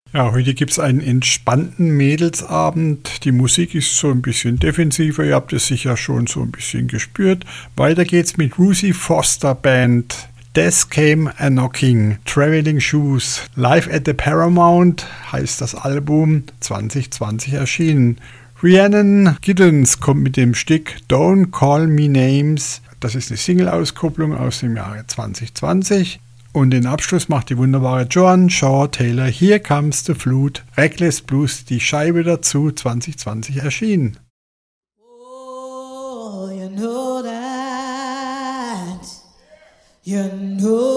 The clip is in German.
Ja, heute gibt es einen entspannten Mädelsabend. Die Musik ist so ein bisschen defensiver, ihr habt es sicher schon so ein bisschen gespürt. Weiter geht's mit Ruthie Foster Band. Death Came a Knocking, Traveling Shoes, Live at the Paramount heißt das Album, 2020 erschienen. Rhiannon Giddens kommt mit dem Stück Don't Call Me Names. Das ist eine Single-Auskopplung aus dem Jahre 2020. Und den Abschluss macht die wunderbare Joan Shaw Taylor. Here Comes the Flute, Reckless Blues, die Scheibe dazu, 2020 erschienen. Oh, you know that, you know